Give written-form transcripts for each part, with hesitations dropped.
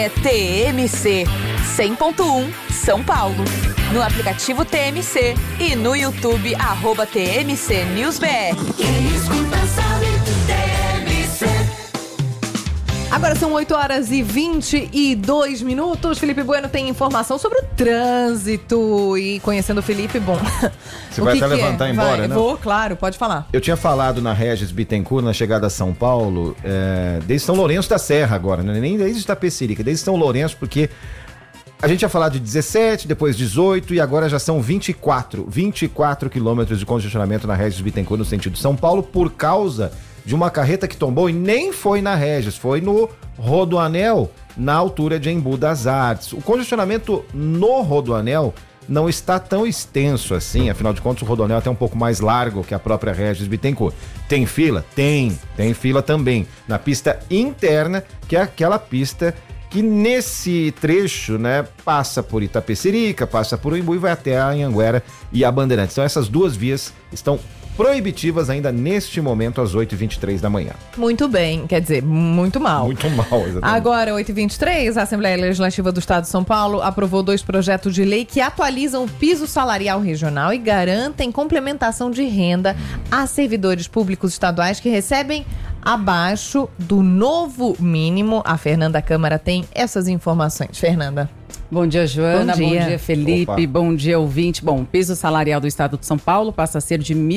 É TMC 100.1 São Paulo. No aplicativo TMC e no YouTube @TMC News BR. Quem escuta sabe TMC. Agora são 8h22. Felipe Bueno tem informação sobre o trânsito. E conhecendo o Felipe, bom. Você vai até levantar e ir embora, né? Vou, claro, pode falar. Eu tinha falado na Regis Bittencourt, na chegada a São Paulo, desde São Lourenço da Serra agora, né? Nem desde Itapecerica, desde São Lourenço, porque a gente ia falar de 17, depois 18 e agora já são 24 quilômetros de congestionamento na Regis Bittencourt no sentido São Paulo por causa de uma carreta que tombou e nem foi na Regis, foi no Rodoanel, na altura de Embu das Artes. O congestionamento no Rodoanel não está tão extenso assim, afinal de contas o Rodoanel é até um pouco mais largo que a própria Regis Bittencourt. Tem fila? Tem fila também. Na pista interna, que é aquela pista que nesse trecho, né, passa por Itapecerica, passa por Embu e vai até a Anhanguera e a Bandeirantes. Então essas duas vias estão proibitivas ainda neste momento às 8h23 da manhã. Muito bem, quer dizer, muito mal. Muito mal, exatamente. Agora, 8h23, a Assembleia Legislativa do Estado de São Paulo aprovou 2 projetos de lei que atualizam o piso salarial regional e garantem complementação de renda a servidores públicos estaduais que recebem abaixo do novo mínimo. A Fernanda Câmara tem essas informações. Fernanda. Bom dia, Joana. Bom dia, Felipe. Opa. Bom dia, ouvinte. Bom, o piso salarial do Estado de São Paulo passa a ser de R$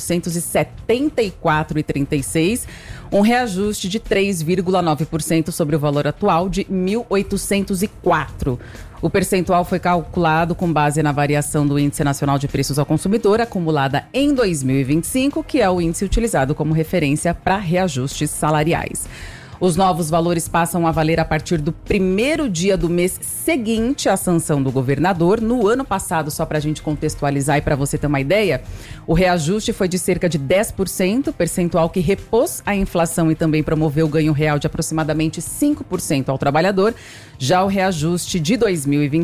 1.874,36, um reajuste de 3,9% sobre o valor atual de R$ 1.804. O percentual foi calculado com base na variação do Índice Nacional de Preços ao Consumidor, acumulada em 2025, que é o índice utilizado como referência para reajustes salariais. Os novos valores passam a valer a partir do primeiro dia do mês seguinte à sanção do governador. No ano passado, só para a gente contextualizar e para você ter uma ideia, o reajuste foi de cerca de 10%, percentual que repôs a inflação e também promoveu o ganho real de aproximadamente 5% ao trabalhador. Já o reajuste de 2025